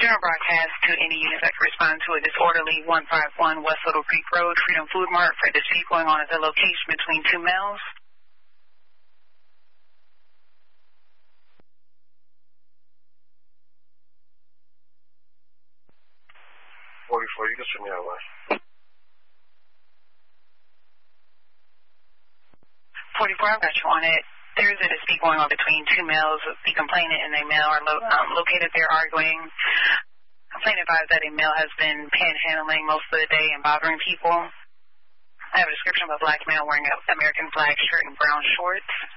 During broadcast to any units that can respond to a disorderly 151 West Little Creek Road, Freedom Food Mart, for a dispute going on at the location between two males. 44, you can send me out west. 44, I've got you on it. There's a dispute going on between two males. The complainant and a male are located there arguing. Complainant advised that a male has been panhandling most of the day and bothering people. I have a description of a black male wearing an American flag shirt and brown shorts.